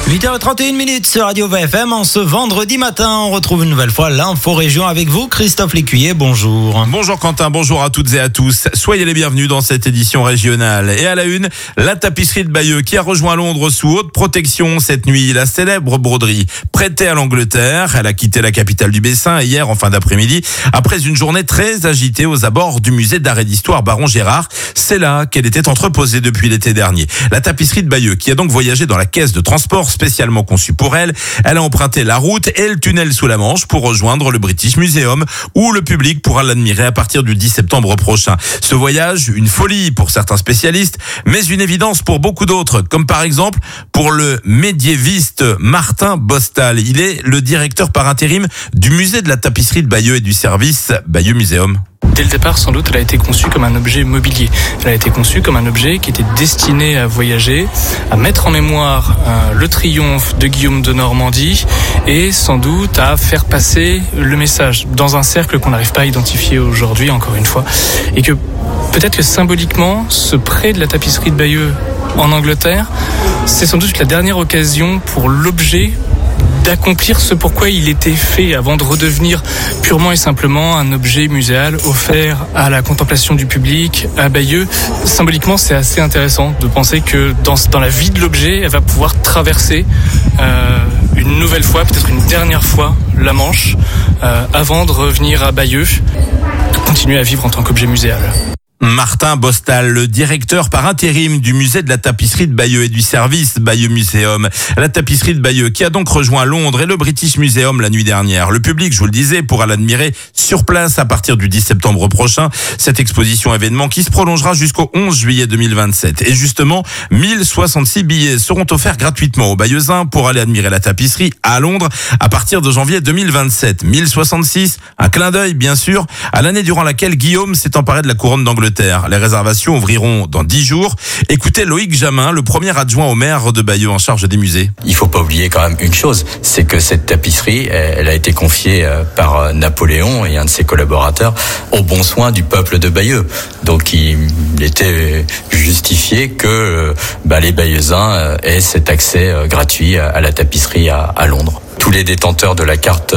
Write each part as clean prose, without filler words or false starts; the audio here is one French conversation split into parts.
8h31 sur Radio VFM. En ce vendredi matin, on retrouve une nouvelle fois l'info région avec vous, Christophe Lécuyer. Bonjour. Bonjour Quentin, bonjour à toutes et à tous. Soyez les bienvenus dans cette édition régionale. Et à la une, la tapisserie de Bayeux qui a rejoint Londres sous haute protection cette nuit. La célèbre broderie prêtée à l'Angleterre. Elle a quitté la capitale du Bessin hier en fin d'après-midi après une journée très agitée aux abords du musée d'art et d'histoire Baron Gérard. C'est là qu'elle était entreposée depuis l'été dernier. La tapisserie de Bayeux qui a donc voyagé dans la caisse de transport spécialement conçue pour elle. Elle a emprunté la route et le tunnel sous la Manche pour rejoindre le British Museum où le public pourra l'admirer à partir du 10 septembre prochain. Ce voyage, une folie pour certains spécialistes, mais une évidence pour beaucoup d'autres, comme par exemple pour le médiéviste Martin Bostal. Il est le directeur par intérim du musée de la tapisserie de Bayeux et du service Bayeux Museum. Dès le départ, sans doute, elle a été conçue comme un objet mobilier. Elle a été conçue comme un objet qui était destiné à voyager, à mettre en mémoire le triomphe de Guillaume de Normandie et sans doute à faire passer le message dans un cercle qu'on n'arrive pas à identifier aujourd'hui, encore une fois. Et que peut-être que symboliquement, ce prêt de la tapisserie de Bayeux en Angleterre, c'est sans doute la dernière occasion pour l'objet d'accomplir ce pourquoi il était fait avant de redevenir purement et simplement un objet muséal offert à la contemplation du public à Bayeux. Symboliquement, c'est assez intéressant de penser que dans la vie de l'objet, elle va pouvoir traverser une nouvelle fois, peut-être une dernière fois, la Manche avant de revenir à Bayeux, de continuer à vivre en tant qu'objet muséal. Martin Bostal, le directeur par intérim du musée de la tapisserie de Bayeux et du service Bayeux Museum. La tapisserie de Bayeux qui a donc rejoint Londres et le British Museum la nuit dernière. Le public, je vous le disais, pourra l'admirer sur place à partir du 10 septembre prochain. Cette exposition événement qui se prolongera jusqu'au 11 juillet 2027. Et justement, 1066 billets seront offerts gratuitement aux Bayeuxins pour aller admirer la tapisserie à Londres à partir de janvier 2027. 1066, un clin d'œil bien sûr à l'année durant laquelle Guillaume s'est emparé de la couronne d'Angleterre. Les réservations ouvriront dans 10 jours. Écoutez Loïc Jamin, le premier adjoint au maire de Bayeux en charge des musées. Il faut pas oublier quand même une chose, c'est que cette tapisserie, elle a été confiée par Napoléon et un de ses collaborateurs au bon soin du peuple de Bayeux. Donc il était justifié que les Bayeuxins aient cet accès gratuit à la tapisserie à Londres. Tous les détenteurs de la carte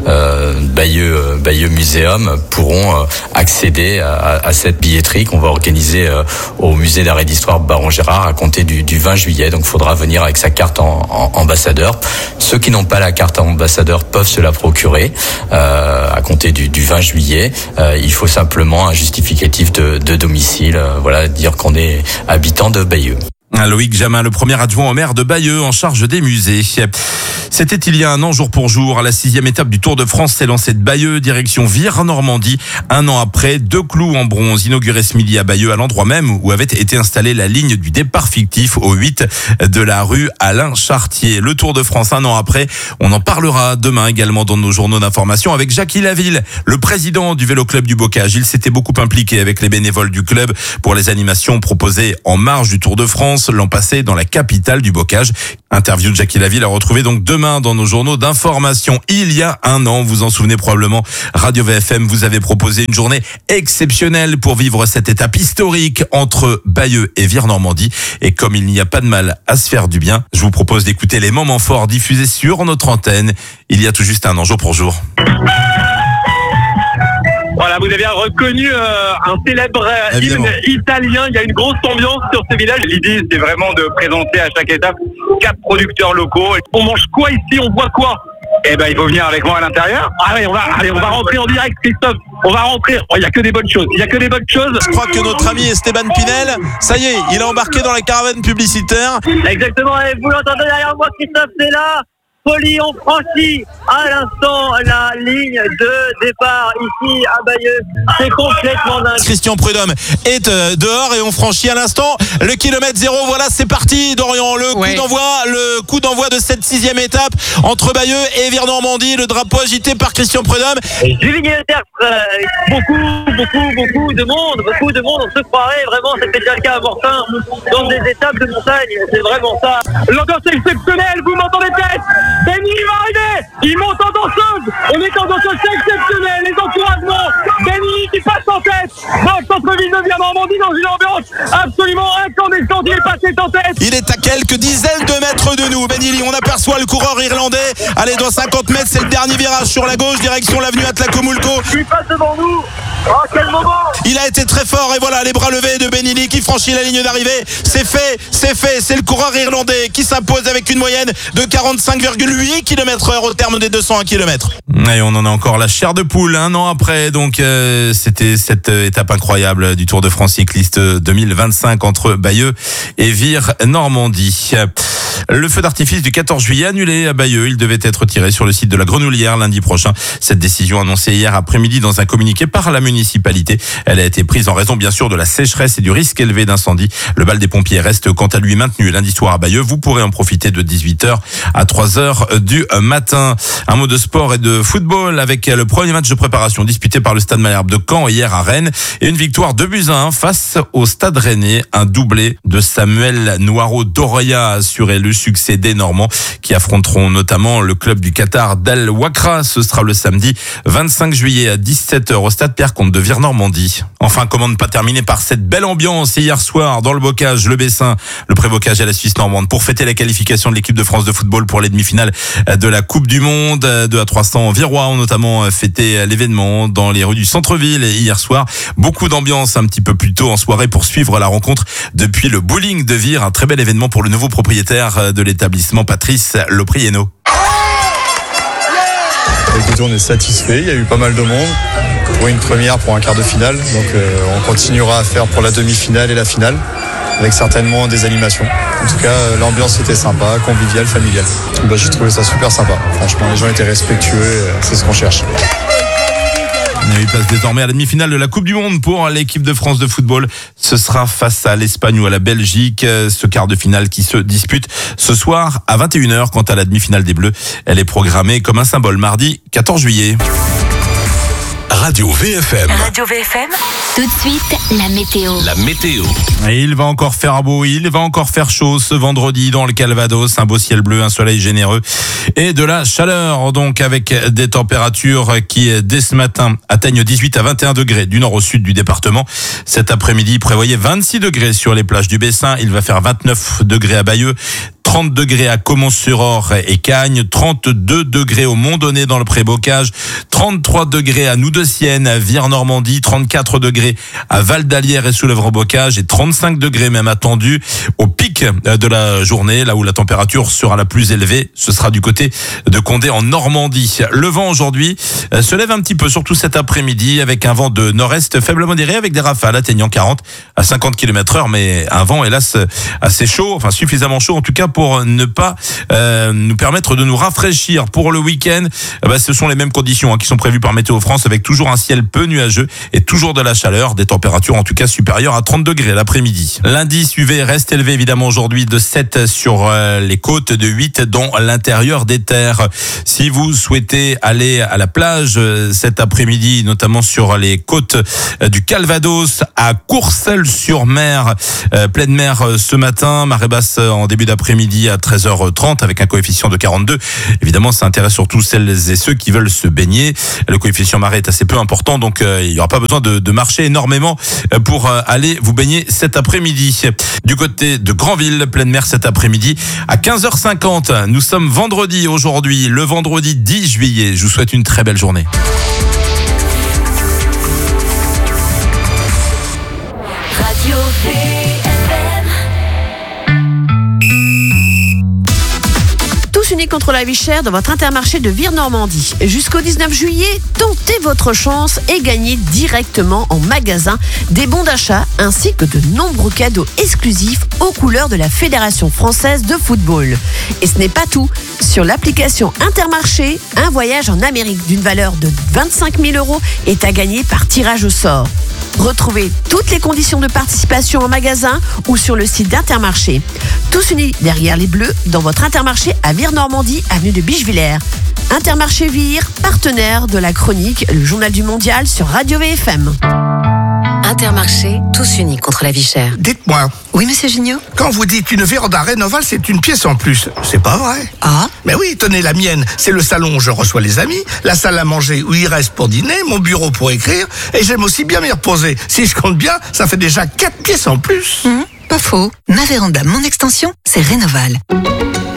Bayeux Museum pourront accéder à cette billetterie qu'on va organiser au musée d'art et d'histoire Baron Gérard à compter du 20 juillet. Donc il faudra venir avec sa carte en ambassadeur. Ceux qui n'ont pas la carte en ambassadeur peuvent se la procurer à compter du 20 juillet. Il faut simplement un justificatif de domicile, dire qu'on est habitant de Bayeux. Loïc Jamin, le premier adjoint au maire de Bayeux en charge des musées. C'était il y a un an, jour pour jour. La 6e étape du Tour de France s'est lancée de Bayeux, direction Vire-Normandie. Un an après, 2 clous en bronze inaugurés ce midi à Bayeux, à l'endroit même où avait été installée la ligne du départ fictif au 8 de la rue Alain Chartier. Le Tour de France, un an après, on en parlera demain également dans nos journaux d'information avec Jackie Laville, le président du Vélo Club du Bocage. Il s'était beaucoup impliqué avec les bénévoles du club pour les animations proposées en marge du Tour de France l'an passé dans la capitale du Bocage. Interview de Jackie Laville à retrouver donc demain dans nos journaux d'information. Il y a un an, vous vous en souvenez probablement, Radio VFM vous avait proposé une journée exceptionnelle pour vivre cette étape historique entre Bayeux et Vire-Normandie. Et comme il n'y a pas de mal à se faire du bien, je vous propose d'écouter les moments forts diffusés sur notre antenne il y a tout juste un an, jour pour jour. Voilà, vous avez reconnu un célèbre hymne italien. Il y a une grosse ambiance sur ce village. L'idée, c'est vraiment de présenter à chaque étape 4 producteurs locaux. On mange quoi ici? On boit quoi? Il faut venir avec moi à l'intérieur. Allez, on va rentrer en direct, Christophe. On va rentrer. Il y a que des bonnes choses. Je crois que notre ami Esteban Pinel, ça y est, il est embarqué dans la caravane publicitaire. Exactement. Et vous l'entendez derrière moi, Christophe, c'est là. Folie, on franchit à l'instant la ligne de départ ici à Bayeux. C'est complètement dingue. Christian Prudhomme est dehors et on franchit à l'instant le kilomètre 0. Voilà, c'est parti, Dorian. Le coup d'envoi de cette 6e étape entre Bayeux et Vire-Normandie. Le drapeau agité par Christian Prudhomme. Juvigny-le-Tertre, beaucoup de monde. On se croirait vraiment, c'était déjà le cas à Mortain, dans des étapes de montagne. C'est vraiment ça. L'ambiance est exceptionnelle, vous m'entendez peut-être? Benny va arriver, il monte en danseuse, on est en danseuse, c'est exceptionnel, les encouragements, Benny qui passe en tête, dans le centre-ville de Vire-Normandie, dans une ambiance absolument incandescente, il est passé en tête. Il est à quelques dizaines de mètres de nous, Benny, on aperçoit le coureur irlandais. Allez, dans 50 mètres, c'est le dernier virage sur la gauche, direction l'avenue Atlacomulco. Il passe devant nous. Oh, quel moment! Il a été très fort et voilà les bras levés de Benili qui franchit la ligne d'arrivée. C'est fait. C'est le coureur irlandais qui s'impose avec une moyenne de 45,8 km/h au terme des 201 km. Et on en a encore la chair de poule un an après. Donc c'était cette étape incroyable du Tour de France cycliste 2025 entre Bayeux et Vire-Normandie. Le feu d'artifice du 14 juillet annulé à Bayeux. Il devait être tiré sur le site de la Grenoulière lundi prochain. Cette décision annoncée hier après-midi dans un communiqué par la municipalité. Elle a été prise en raison bien sûr de la sécheresse et du risque élevé d'incendie. Le bal des pompiers reste quant à lui maintenu lundi soir à Bayeux. Vous pourrez en profiter de 18h à 3h du matin. Un mot de sport et de football avec le premier match de préparation disputé par le Stade Malherbe de Caen hier à Rennes et une victoire 2-1 face au Stade Rennais. Un doublé de Samuel Noiro-Doroya a assuré le succès des Normands qui affronteront notamment le club du Qatar d'Al Wakra. Ce sera le samedi 25 juillet à 17h au stade Pierre-Comte de Vire-Normandie. Enfin, comment ne pas terminer par cette belle ambiance hier soir dans le Bocage, le Bessin, le pré-bocage à la Suisse normande pour fêter la qualification de l'équipe de France de football pour les demi-finales de la Coupe du Monde. 2 à 300 Virois ont notamment fêté l'événement dans les rues du centre-ville et hier soir. Beaucoup d'ambiance un petit peu plus tôt en soirée pour suivre la rencontre depuis le bowling de Vire. Un très bel événement pour le nouveau propriétaire de l'établissement, Patrice Loprieno. Écoutez, on est satisfait, il y a eu pas mal de monde pour une première, pour un quart de finale, donc on continuera à faire pour la demi-finale et la finale avec certainement des animations. En tout cas, l'ambiance était sympa, conviviale, familiale. J'ai trouvé ça super sympa, franchement les gens étaient respectueux, c'est ce qu'on cherche. Il place désormais à la demi-finale de la Coupe du Monde pour l'équipe de France de football. Ce sera face à l'Espagne ou à la Belgique. Ce quart de finale qui se dispute ce soir à 21h. Quant à la demi-finale des Bleus, elle est programmée comme un symbole mardi 14 juillet. Radio VFM. Radio VFM. Tout de suite, la météo. La météo. Et il va encore faire beau, il va encore faire chaud ce vendredi dans le Calvados. Un beau ciel bleu, un soleil généreux et de la chaleur. Donc avec des températures qui, dès ce matin, atteignent 18 à 21 degrés du nord au sud du département. Cet après-midi, prévoyez 26 degrés sur les plages du Bessin. Il va faire 29 degrés à Bayeux. 30 degrés à Caumont-sur-Orge et Cagnes, 32 degrés au Mont-Donné dans le Pré-Bocage, 33 degrés à Noux-de-Sienne, à Vire-Normandie, 34 degrés à Val-d'Alière et Soulèvre-Bocage et 35 degrés même attendus au pic de la journée, là où la température sera la plus élevée. Ce sera du côté de Condé en Normandie. Le vent aujourd'hui se lève un petit peu, surtout cet après-midi, avec un vent de nord-est faible modéré avec des rafales atteignant 40 à 50 km/h, mais un vent hélas assez chaud, enfin suffisamment chaud en tout cas pour ne pas nous permettre de nous rafraîchir pour le week-end. Ce sont les mêmes conditions qui sont prévues par Météo France avec toujours un ciel peu nuageux et toujours de la chaleur, des températures en tout cas supérieures à 30 degrés l'après-midi. L'indice UV reste élevé évidemment aujourd'hui de 7 sur les côtes, de 8 dans l'intérieur des terres. Si vous souhaitez aller à la plage cet après-midi, notamment sur les côtes du Calvados, à Courcelles-sur-Mer, pleine mer ce matin, marée basse en début d'après-midi à 13h30 avec un coefficient de 42. Évidemment, ça intéresse surtout celles et ceux qui veulent se baigner. Le coefficient marée est assez peu important, donc il n'y aura pas besoin de marcher énormément pour aller vous baigner cet après-midi. Du côté de Granville, pleine mer cet après-midi à 15h50. Nous sommes vendredi aujourd'hui, le vendredi 10 juillet. Je vous souhaite une très belle journée. Radio VFM. Tous unis contre la vie chère dans votre Intermarché de Vire-Normandie. Jusqu'au 19 juillet, tentez votre chance et gagnez directement en magasin des bons d'achat ainsi que de nombreux cadeaux exclusifs aux couleurs de la Fédération française de football. Et ce n'est pas tout. Sur l'application Intermarché, un voyage en Amérique d'une valeur de 25 000 € est à gagner par tirage au sort. Retrouvez toutes les conditions de participation en magasin ou sur le site d'Intermarché. Tous unis derrière les Bleus dans votre Intermarché à Vire-Normandie, avenue de Bichevillers. Intermarché Vire, partenaire de la chronique Le Journal du Mondial sur Radio VFM. Intermarché, tous unis contre la vie chère. Dites-moi. Oui, monsieur Gignot. Quand vous dites une véranda Rénoval, c'est une pièce en plus. C'est pas vrai. Ah. Mais oui, tenez la mienne. C'est le salon où je reçois les amis, la salle à manger où ils restent pour dîner, mon bureau pour écrire, et j'aime aussi bien m'y reposer. Si je compte bien, ça fait déjà 4 pièces en plus. Pas faux. Ma véranda, mon extension, c'est Rénoval. Pas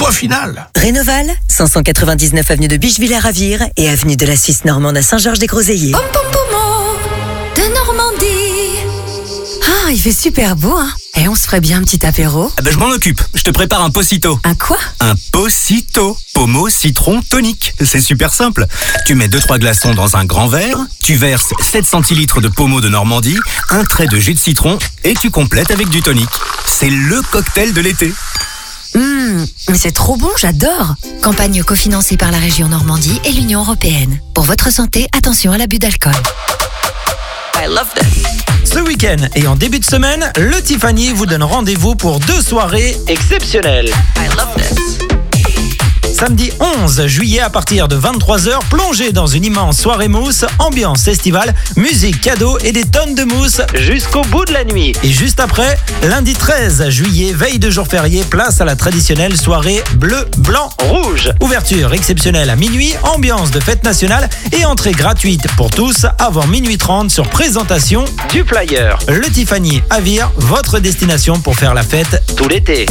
Point final. Rénoval, 599 avenue de Bicheville-à-Ravire et avenue de la Suisse normande à Saint-Georges-des-Groseilliers. Pom pom pomo de Normandie. Ah, il fait super beau, hein. Et on se ferait bien un petit apéro. Ah ben je m'en occupe, je te prépare un Pocito. Un quoi? Un Pocito. Pommeau, citron, tonique. C'est super simple. Tu mets 2-3 glaçons dans un grand verre, tu verses 7 centilitres de pommeau de Normandie, un trait de jus de citron et tu complètes avec du tonique. C'est le cocktail de l'été. Mais c'est trop bon, j'adore. Campagne cofinancée par la région Normandie et l'Union européenne. Pour votre santé, attention à l'abus d'alcool. I love this. Ce week-end et en début de semaine, le Tiffany vous donne rendez-vous pour 2 soirées exceptionnelles. I love this. Samedi 11 juillet à partir de 23h, plongez dans une immense soirée mousse, ambiance estivale, musique, cadeaux et des tonnes de mousse jusqu'au bout de la nuit. Et juste après, lundi 13 juillet, veille de jour férié, place à la traditionnelle soirée bleu, blanc, rouge. Ouverture exceptionnelle à minuit, ambiance de fête nationale et entrée gratuite pour tous avant minuit 30 sur présentation du flyer. Le Tiffany à Vire, votre destination pour faire la fête tout l'été.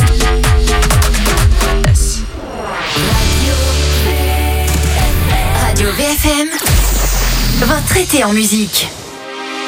Radio VFM, votre été en musique.